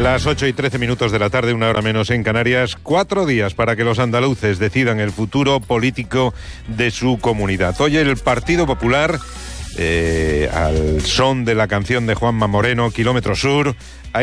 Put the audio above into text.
Las 8:13 de la tarde, 1 hora menos en Canarias. 4 días para que los andaluces decidan el futuro político de su comunidad. Hoy el Partido Popular, al son de la canción de Juanma Moreno, Kilómetro Sur,